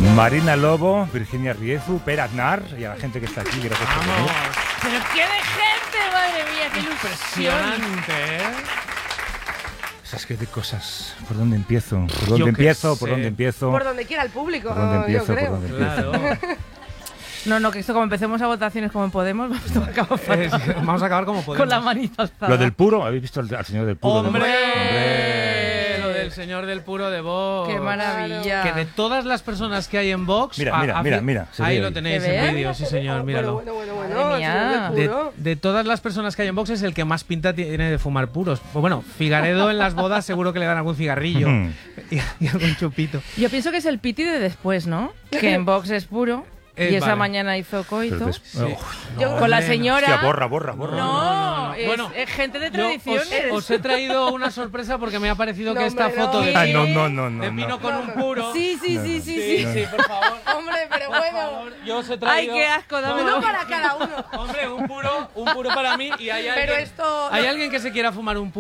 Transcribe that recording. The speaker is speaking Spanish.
Marina Lobo, Virginia Riezu, Per Aznar y a la gente que está aquí. Gracias por venir. ¡Pero qué de gente! ¡Madre mía, qué ilusión! Impresionante, ¿eh? ¿Sabes qué de cosas? ¿Por dónde empiezo? ¿Por dónde empiezo? ¿Por dónde empiezo? Por donde quiera el público, ¿Por dónde empiezo? yo creo. ¿Por dónde empiezo? Claro. No, que esto como empecemos a votaciones como en Podemos, vamos a acabar fatal. Vamos a acabar como podemos. Con la manita alzada. Lo del puro, ¿habéis visto al señor del puro? ¡Hombre! ¡Hombre! Lo del señor del puro de Vox. ¡Qué maravilla! Que de todas las personas que hay en Vox... Mira. se Ahí ve lo ahí. tenéis ¿Se ve? en vídeo, sí señor, míralo. Bueno. Madre mía. el señor del puro. De todas las personas que hay en Vox es el que más pinta tiene de fumar puros. Pues bueno, Figaredo en las bodas seguro que le dan algún cigarrillo y algún chupito. Yo pienso que es el piti de después, ¿no? Que en Vox es puro. Y esa vale. mañana hizo coito. Pero Sí. Yo- Con la hombre, señora. Hostia, borra. No, es, Bueno, es gente de Yo tradiciones. os he traído una sorpresa porque me ha parecido No, que esta hombre, foto no. de Ay, Pino no. de Pino con un puro... Sí. Sí, por favor. Hombre, pero Por bueno. favor, yo os he Ay, traído... qué asco, dámelo. Uno para cada uno. Hombre, un puro para mí y hay Pero alguien, esto... hay alguien que se quiera fumar un puro.